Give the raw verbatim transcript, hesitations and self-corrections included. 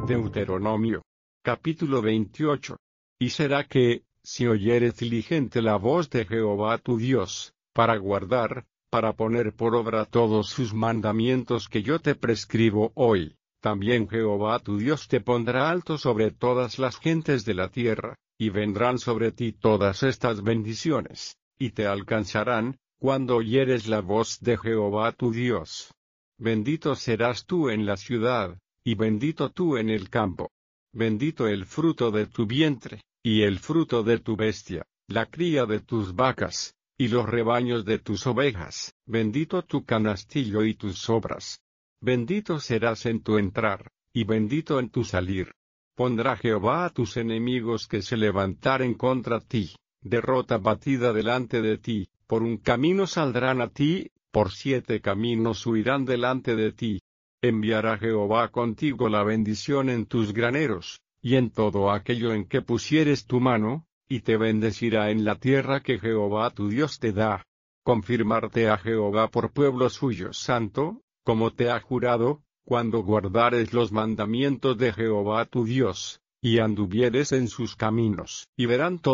Deuteronomio. Capítulo veintiocho. Y será que, si oyeres diligente la voz de Jehová tu Dios, para guardar, para poner por obra todos sus mandamientos que yo te prescribo hoy, también Jehová tu Dios te pondrá alto sobre todas las gentes de la tierra, y vendrán sobre ti todas estas bendiciones, y te alcanzarán, cuando oyeres la voz de Jehová tu Dios. Bendito serás tú en la ciudad, y bendito tú en el campo. Bendito el fruto de tu vientre, y el fruto de tu bestia, la cría de tus vacas, y los rebaños de tus ovejas, bendito tu canastillo y tus sobras. Bendito serás en tu entrar, y bendito en tu salir. Pondrá Jehová a tus enemigos que se levantaren contra ti, derrota batida delante de ti, por un camino saldrán a ti, por siete caminos huirán delante de ti. Enviará Jehová contigo la bendición en tus graneros, y en todo aquello en que pusieres tu mano, y te bendecirá en la tierra que Jehová tu Dios te da. Confirmarte a Jehová por pueblo suyo santo, como te ha jurado, cuando guardares los mandamientos de Jehová tu Dios, y anduvieres en sus caminos. Y verán todos